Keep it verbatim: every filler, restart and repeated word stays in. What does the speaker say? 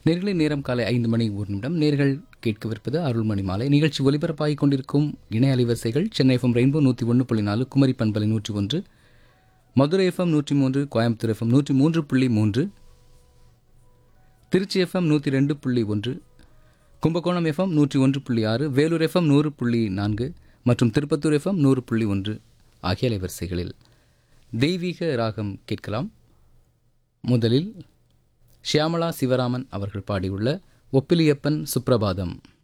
நேர்களின் நேரம் காலை ஐந்து மணி ஒரு நிமிடம். நேர்கள் கேட்கவிருப்பது அருள்மணி மாலை நிகழ்ச்சி. ஒலிபரப்பாகிக் கொண்டிருக்கும் இணைய அலைவரிசைகள் சென்னை எஃப்எம் ரெயின்போ நூற்றி ஒன்று புள்ளி நாலு, குமரி பண்பலை நூற்றி ஒன்று, மதுரை எஃப்எம் நூற்றி மூன்று, கோயம்புத்தூர் எஃப்எம் நூற்றி மூன்று புள்ளி மூன்று, திருச்சி எஃப்எம் நூற்றி ரெண்டு புள்ளி ஒன்று, கும்பகோணம் எஃப்எம் நூற்றி ஒன்று புள்ளி ஆறு, வேலூர் எஃப்எம் நூறு புள்ளி நான்கு மற்றும் திருப்பத்தூர் எஃப்எம் நூறு புள்ளி ஒன்று ஆகிய அலைவரிசைகளில் தெய்வீக ராகம் கேட்கலாம். முதலில் ஷியாமளா சிவராமன் அவர்கள் பாடியுள்ள ஒப்பிலியப்பன் சுப்ரபாதம்.